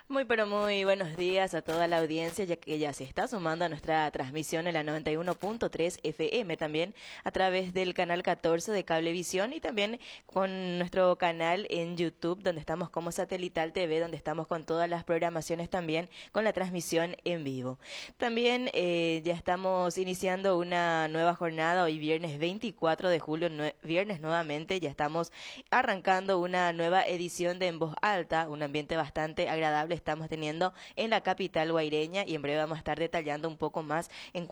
Muy pero muy buenos días a toda la audiencia, ya que ya se está sumando a nuestra transmisión en la 91.3 FM, también a través del canal 14 de Cablevisión y también con nuestro canal en YouTube, donde estamos como Satelital TV, donde estamos con todas las programaciones también con la transmisión en vivo. También ya estamos iniciando una nueva jornada, hoy viernes 24 de julio, viernes nuevamente, ya estamos arrancando una nueva edición de En Voz Alta, un ambiente bastante agradable estamos teniendo en la capital guaireña y en breve vamos a estar detallando un poco más en